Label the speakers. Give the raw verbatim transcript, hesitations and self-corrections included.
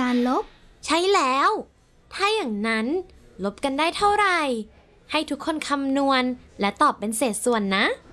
Speaker 1: การลบ
Speaker 2: ใช่แล้วถ้าอย่างนั้นลบกันได้เท่าไหร่ให้ทุกคนคำนวณและตอบเป็นเศษส่วนนะ